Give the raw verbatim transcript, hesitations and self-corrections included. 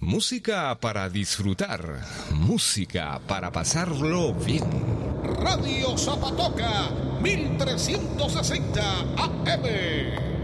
Música para disfrutar, música para pasarlo bien. Radio Zapatoca, mil trescientos sesenta A M.